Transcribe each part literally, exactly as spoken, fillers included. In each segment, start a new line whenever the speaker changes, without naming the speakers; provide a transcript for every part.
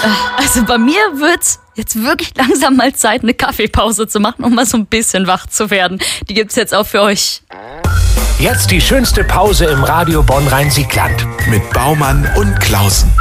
Also bei mir wird's jetzt wirklich langsam mal Zeit, eine Kaffeepause zu machen, um mal so ein bisschen wach zu werden. Die gibt's jetzt auch für euch.
Jetzt die schönste Pause im Radio Bonn-Rhein-Siegland.
Mit Baumann und Klausen.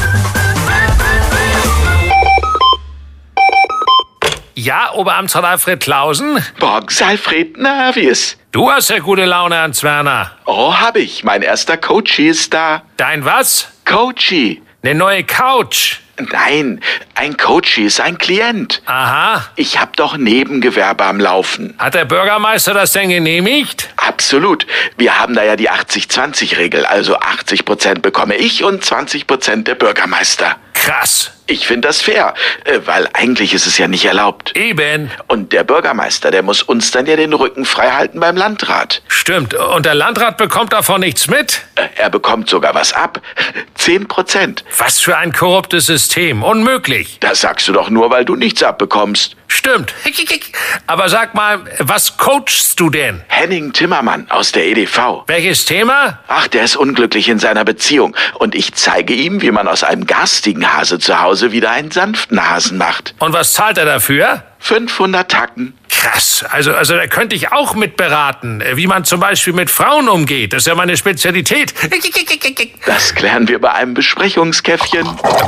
Ja, Oberamtsrat Alfred Klausen?
Borgs, Alfred, na, wie ist?
Du hast ja gute Laune, Hans Werner.
Oh, hab ich. Mein erster Coachie ist da.
Dein was?
Coachie.
Eine neue Couch.
Nein, ein Coachie ist ein Klient.
Aha.
Ich hab doch Nebengewerbe am Laufen.
Hat der Bürgermeister das denn genehmigt?
Absolut. Wir haben da ja die achtzig zwanzig Regel. Also achtzig Prozent bekomme ich und zwanzig Prozent der Bürgermeister.
Krass.
Ich finde das fair, äh, weil eigentlich ist es ja nicht erlaubt.
Eben.
Und der Bürgermeister, der muss uns dann ja den Rücken frei halten beim Landrat.
Stimmt. Und der Landrat bekommt davon nichts mit?
Äh, er bekommt sogar was ab. Zehn Prozent.
Was für ein korruptes System. Unmöglich.
Das sagst du doch nur, weil du nichts abbekommst.
Stimmt. Aber sag mal, was coachst du denn?
Henning Timmermann aus der E D V.
Welches Thema?
Ach, der ist unglücklich in seiner Beziehung. Und ich zeige ihm, wie man aus einem garstigen Hase zu Hause wieder einen sanften Hasen macht.
Und was zahlt er dafür?
fünfhundert Tacken.
Krass. Also, also da könnte ich auch mitberaten, wie man zum Beispiel mit Frauen umgeht. Das ist ja meine Spezialität.
Das klären wir bei einem Besprechungskäffchen.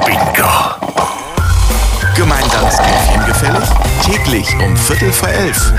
Bingo.
Gemeinsamskäffchen gefällig? Täglich um Viertel vor elf.